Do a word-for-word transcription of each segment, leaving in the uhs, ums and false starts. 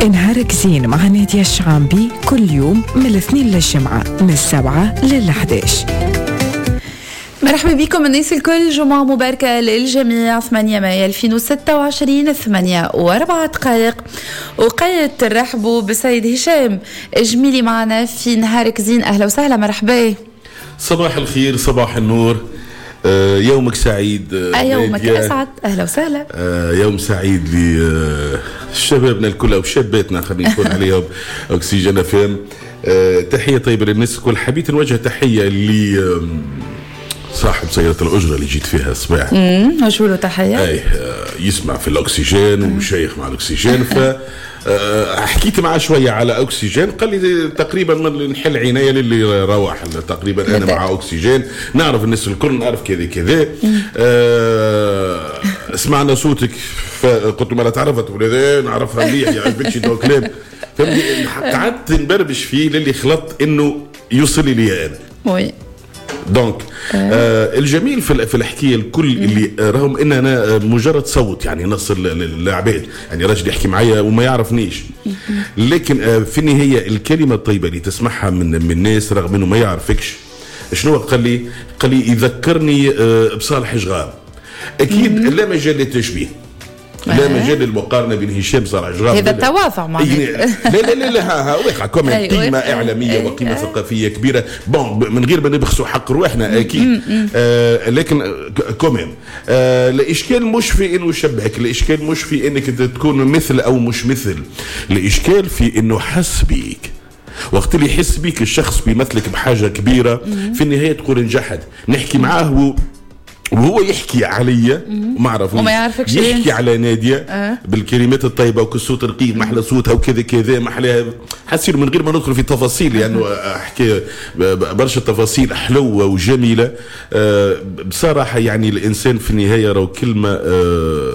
نهارك زين مع نادية الشعامبي كل يوم من الاثنين للجمعة من السبعة للحداش. مرحبا بكم الناس الكل، جمعة مباركة للجميع. ثمانية مايو ألفين وستة وعشرين، ثمانية وأربع دقائق، وقيد ترحبوا بالسيد هشام جميلي معنا في نهارك زين. أهلا وسهلا، مرحبا. صباح الخير، صباح النور، آه يومك سعيد. آه يومك أسعد. أهلا وسهلا. آه يوم سعيد لشبابنا الكل أو شاباتنا، خلينا نقول عليهم أكسجين فهم. آه تحية طيبة للناس الكل. حبيت نوجه تحية ل صاحب سيارة الأجرة اللي جيت فيها الصباح. امم شو له تحية؟ أي يسمع في الأكسجين وشيخ مع الأكسجين. ف حكيت معه شوية على أكسجين، قال لي تقريبا من نحل عناية للي روح تقريبا أنا مع أكسجين، نعرف الناس الكل، نعرف كذا كذا. أه سمعنا صوتك فقلت له ما لا تعرفت ولا نعرفها مليح، يعجبكش دو كلام. قعدت نبربش فيه للي خلطت إنه يوصل لي أنا. وي دونك آه الجميل في في الحكايه الكل اللي راهم ان انا مجرد صوت، يعني نصل للعباد، يعني راجل يحكي معايا وما يعرفنيش، لكن آه في النهايه الكلمه الطيبه اللي تسمعها من من الناس رغم انه ما يعرفكش. شنو قال لي؟ قال لي يذكرني آه بصالح شغام. اكيد لا مجال للتشبيه، لا مجال للمقارنه بين هشام صالح جرام. هذا التواضع معناته. لا لا لا لا ها واقع كمان قيمه اعلاميه وقيمه ثقافيه كبيره، بون من غير ما نبخسوا حق روحنا اكيد. آه لكن كمان آه الاشكال مش في انه يشبهك، الاشكال مش في انك تكون مثل او مش مثل، الاشكال في انه حس بيك. وقت اللي يحس بيك الشخص بيمثلك بحاجه كبيره، في النهايه تقول نجحت. نحكي معاه وهو يحكي عليا ما عرفنيش وما يعرفكش، يحكي على نادية أه؟ بالكلمات الطيبة وكالصوت الرقيق، محلى صوتها وكذا كذا محلاها. حسير من غير ما ندخل في تفاصيل لأنه يعني أحكي برشا تفاصيل حلوة وجميلة. أه بصراحة يعني الإنسان في النهاية رو كلمة أه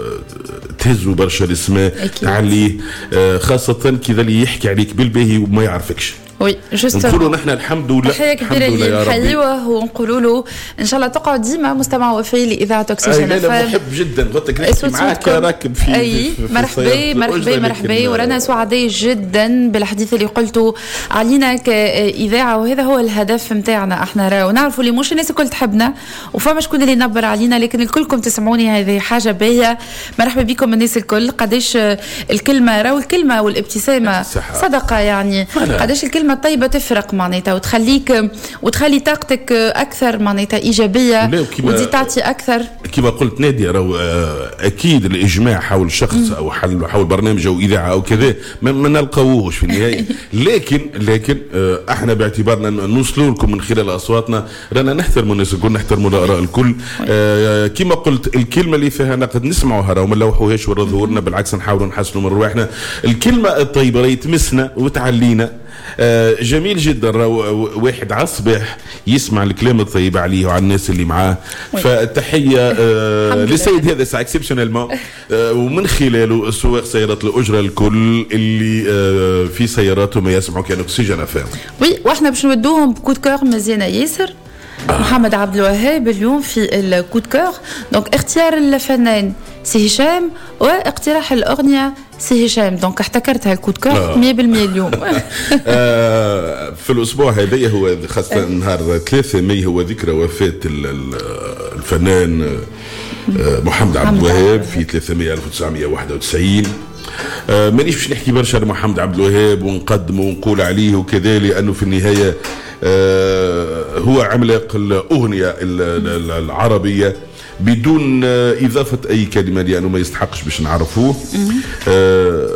تهزه برشا الاسماء تعليه، أه خاصة كذا اللي يحكي عليك بالباهي وما يعرفكش. وي جوست نقولوا نحن الحمد لله، تحية كبيرة ليه نحيوه ونقولوا له ان شاء الله تقعد ديما مستمع وفي لإذاعة أكسجين. لا لا محب جدا، قلت لك نحكي معاك راكب في اي مرحبا مرحبا مرحبا، ورانا سعداء جدا بالحديث اللي قلته علينا كإذاعة، وهذا هو الهدف نتاعنا. احنا راهو نعرفوا اللي مش الناس الكل تحبنا وفما شكون اللي ينبر علينا، لكن الكلكم تسمعوني هذه حاجة باهية. مرحبا بكم الناس الكل. قداش الكلمة راهو الكلمة والابتسامة صدقة، يعني قداش الكلمة الطيبة تفرق معناتها وتخليك وتخلي طاقتك أكثر معناتها إيجابية ودي تعطي أكثر. كما قلت نادية راهو أكيد الإجماع حول شخص أو حول برنامج أو إذاعة أو كذا ما نلقاوهش في النهاية، لكن لكن احنا باعتبارنا نوصلوا لكم من خلال أصواتنا رانا نحترموا الناس الكل، نحترموا الآراء الكل. كما قلت الكلمة اللي فيها نقد نسمعوها راهو ما نلوحوهاش ورا ظهورنا، بالعكس نحاولوا نحسنوا من رواحنا. الكلمة الطيبة اللي تمسنا وتعلينا. آه جميل جدا واحد على الصباح يسمع الكلام الطيب عليه وعلى الناس اللي معاه. فالتحية آه للسيد هذا سا اكسبشنالمون، آه ومن خلاله سواق سيارات الأجرة الكل اللي آه في سياراتهم يسمعوا كانوا أكسجين فهم. وي واحنا باش نودوهم بكود كور مزيانة ياسر. آه. محمد عبد الوهاب اليوم في الكود كور. دونك اختيار الفنان سي هشام واقتراح الأغنية سي هشام، دونك احتكرتها الكود كور مية بالمية اليوم. آه في الأسبوع هذا هو خاصة نهار ثلاثة مايو هو ذكرى وفاة الفنان محمد عبد الوهاب في ثلاثة مايو ألف وتسعمائة وواحد وتسعين. آه مانيش باش نحكي برشا على محمد عبد الوهاب ونقدم ونقول عليه وكذا، لأنه في النهاية آه هو عملاق الأغنية العربية بدون إضافة أي كلمة، لأنه ما يستحقش باش نعرفوه. آه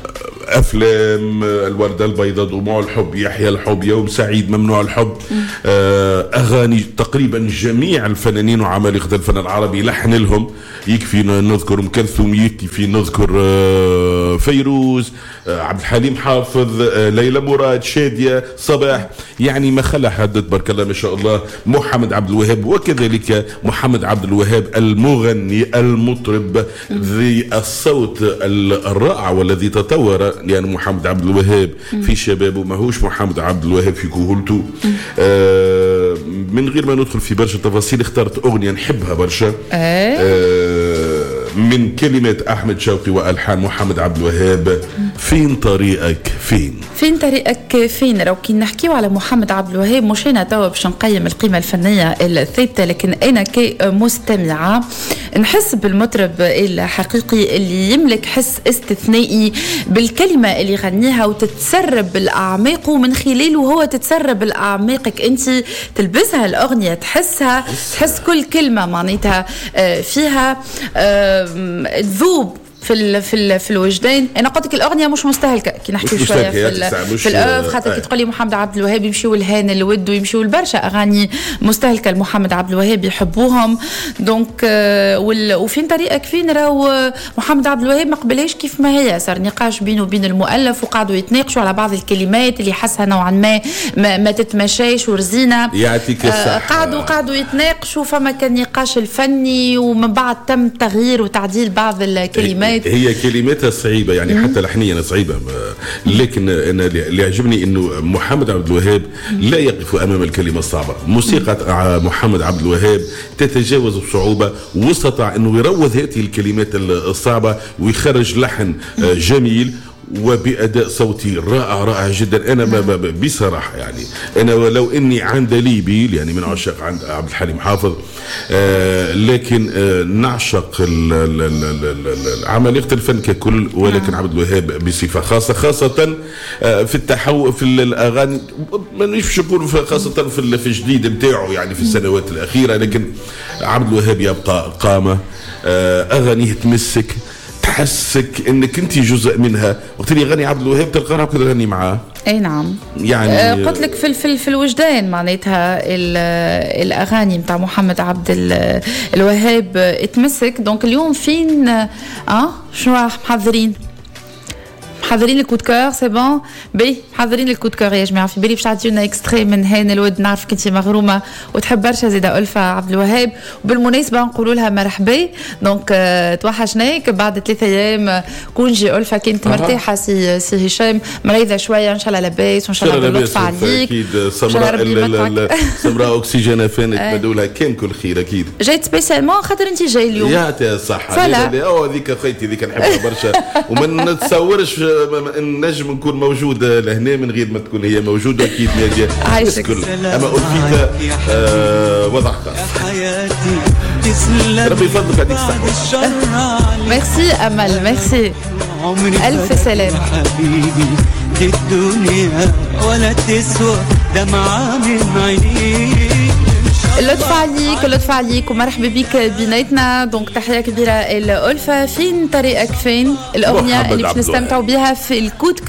أفلام الوردة البيضاء، دموع الحب، يحيى الحب، يوم سعيد، ممنوع الحب، آه أغاني تقريبا جميع الفنانين وعمالقة الفن العربي لحن لهم. يكفي نذكر أم كلثوم، يكفي نذكر آه فيروز، آه عبد الحليم حافظ، آه ليلى مراد، شادية، صباح، يعني ما خلى حد تبارك الله ما شاء الله. محمد عبد الوهاب وكذلك محمد عبد الوهاب المغني المطرب ذي الصوت الرائع والذي تطور، لأن محمد عبد الوهاب في شبابه ماهوش محمد عبد الوهاب في كهولته. آه من غير ما ندخل في برشا تفاصيل اخترت أغنية نحبها برشا. آه من كلمات أحمد شوقي وألحان محمد عبد الوهاب. فين طريقك فين؟ فين طريقك فين؟ لو كي نحكيو على محمد عبد الوهاب مش أنا توا باش نقيم القيمة الفنية الثابتة، لكن أنا كمستمعة نحس بالمطرب الحقيقي اللي يملك حس استثنائي بالكلمة اللي يغنيها وتتسرب بالأعماق، ومن خلاله هو تتسرب الأعماقك أنت تلبسها الأغنية تحسها، تحس كل كلمة معناتها فيها تذوب في ال في ال في الوجدان. انا قلت لك الاغنيه مش مستهلكه كي نحكي شويه في في الاوف، خاطر كي تقول لي محمد عبد الوهاب يمشيوا لهان الود ويمشيوا لبرشا اغاني مستهلكه لمحمد عبد الوهاب يحبوهم. دونك وفين طريقك فين راهو محمد عبد الوهاب ما قبلهاش كيف ما هي، صار نقاش بينه وبين المؤلف وقعدوا يتناقشوا على بعض الكلمات اللي حسها نوعا ما ما, ما تتمشاش ورزينه. يعطيك الصحه. قعدوا قعدوا يتناقشوا، فما كان نقاش الفني ومن بعد تم تغيير وتعديل بعض الكلمات. هي كلماتها صعيبة يعني مم. حتى لحنيا صعيبة، لكن أنا اللي يعجبني إنه محمد عبد الوهاب لا يقف أمام الكلمة الصعبة. موسيقى محمد عبد الوهاب تتجاوز بصعوبة، واستطاع إنه يروض هذه الكلمات الصعبة ويخرج لحن جميل وبأداء صوتي رائع رائع جدا. أنا ما بصراحة يعني أنا ولو إني عندليبي يعني من عشاق عند عبد الحليم حافظ، آه لكن آه نعشق عملية الفن ككل، ولكن عبد الوهاب بصفة خاصة، خاصة آه في التحول في الأغاني، ما نعرفش نقول خاصة في في الجديد بتاعه يعني في السنوات الأخيرة، لكن عبد الوهاب يبقى قامة. آه أغانيه تمسك، تحسك انك انت جزء منها. وقت اللي يغني عبد الوهاب تلقاها تغني معاه. اي نعم يعني آه قلت لك في في في الوجدان معناتها الاغاني نتاع محمد عبد الوهاب تمسك. دونك اليوم فين اه شنو محضرين محضرين الكود كور سي بون بي محضرين الكود كور يا جماعه. في بالي باش تعطيونا اكستري من هان الود، نعرفك انت مغرومه وتحب برشا زيده ألفة عبد الوهاب، وبالمناسبه نقولوا لها مرحبا. دونك توحشناك بعد ثلاثة ايام كون جي ألفة كنت مرتاحه. سي سي هشام مريضه شويه، ان شاء الله لاباس وان شاء الله باللطف عليك. اكيد سمراء سمراء اكسجين فانك مدولها كان كل خير. اكيد جيت سبيسيالمون خاطر انت جاي اليوم. يا صحه او هذيك خيتي ذيك نحبها برشا وما نتصورش النجم نكون موجود لهنا من غير ما تكون هي موجوده. اكيد ناديه عايشك اما ألفيتا آه وضع خاص. ربي يفضلك يعطيك الصحه. ميرسي امل، ميرسي الف سلامه. حبيبي دي الدنيا ولا تسوى دمعه من عينيك. اللطف عليك اللطف عليك ومرحبا بك بيناتنا. دونك تحية كبيرة الألفة. فين طريقك فين الأغنية اللي باش نستمتعوا بها في الكود